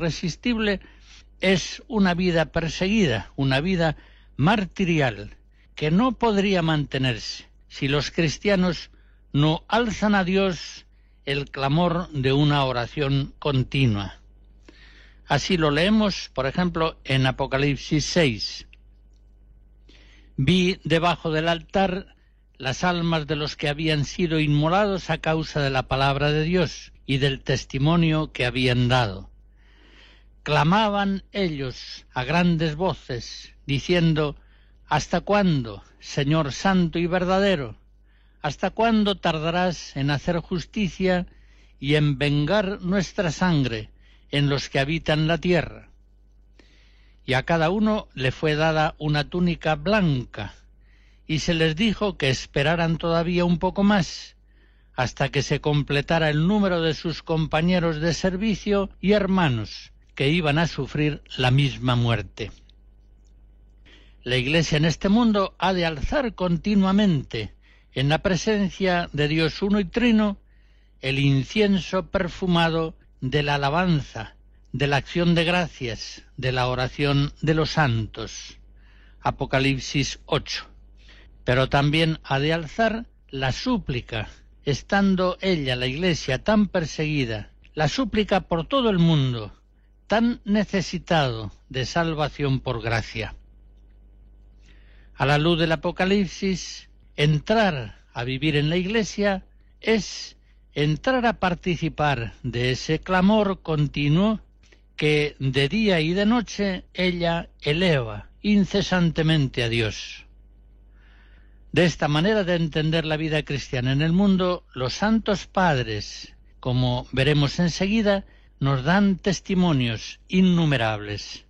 irresistible es una vida perseguida, una vida martirial, que no podría mantenerse si los cristianos no alzan a Dios el clamor de una oración continua. Así lo leemos, por ejemplo, en Apocalipsis 6. Vi debajo del altar las almas de los que habían sido inmolados a causa de la palabra de Dios y del testimonio que habían dado. Clamaban ellos a grandes voces, diciendo: ¿Hasta cuándo, Señor santo y verdadero? ¿Hasta cuándo tardarás en hacer justicia y en vengar nuestra sangre en los que habitan la tierra? Y a cada uno le fue dada una túnica blanca, y se les dijo que esperaran todavía un poco más, hasta que se completara el número de sus compañeros de servicio y hermanos que iban a sufrir la misma muerte. La Iglesia en este mundo ha de alzar continuamente, en la presencia de Dios uno y trino, el incienso perfumado de la alabanza, de la acción de gracias, de la oración de los santos. Apocalipsis 8. Pero también ha de alzar la súplica, estando ella, la Iglesia, tan perseguida, la súplica por todo el mundo, tan necesitado de salvación por gracia. A la luz del Apocalipsis, entrar a vivir en la Iglesia es entrar a participar de ese clamor continuo que de día y de noche ella eleva incesantemente a Dios. De esta manera de entender la vida cristiana en el mundo, los santos padres, como veremos enseguida, nos dan testimonios innumerables.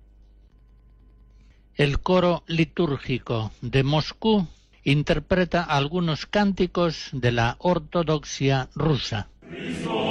El coro litúrgico de Moscú interpreta algunos cánticos de la ortodoxia rusa.